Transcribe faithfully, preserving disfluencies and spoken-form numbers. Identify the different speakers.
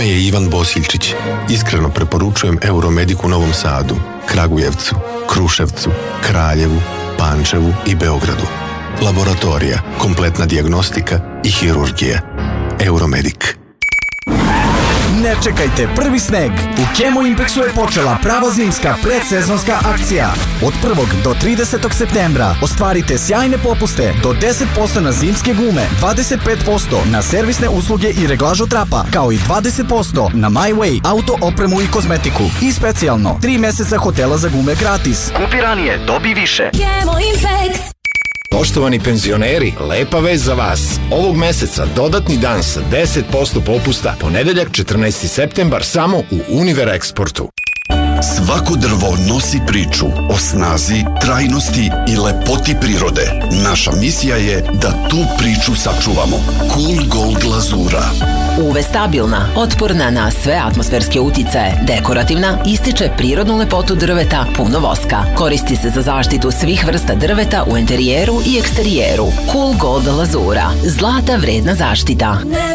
Speaker 1: je Ivan Bosiljčić. Iskreno preporučujem Euromedic u Novom Sadu, Kragujevcu, Kruševcu, Kraljevu, Pančevu i Beogradu. Laboratorija, kompletna dijagnostika i hirurgija. Euromedic.
Speaker 2: Ne čekajte prvi sneg. U Chemo Impexu je počela prava zimska predsezonska akcija. Od prvog do tridesetog septembra ostvarite sjajne popuste do deset posto na zimske gume, dvadeset pet posto na servisne usluge i reglažu trapa, kao i dvadeset posto na My Way, auto, opremu i kozmetiku. I specijalno, tri meseca hotela za gume gratis. Kupi ranije, dobi više.
Speaker 3: Chemo Impex.
Speaker 4: Poštovani penzioneri, lepa vest za vas. Ovog meseca dodatni dan sa deset posto popusta, ponedeljak četrnaesti septembar samo u Univer Eksportu.
Speaker 5: Svako drvo nosi priču o snazi, trajnosti i lepoti prirode. Naša misija je da tu priču sačuvamo. Cool Gold glazura.
Speaker 6: U ve stabilna, otporna na sve atmosferske uticaje, dekorativna, ističe prirodnu lepotu drveta, puno voska. Koristi se za zaštitu svih vrsta drveta u interijeru i eksterijeru. Cool Gold glazura. Zlata vredna zaštita.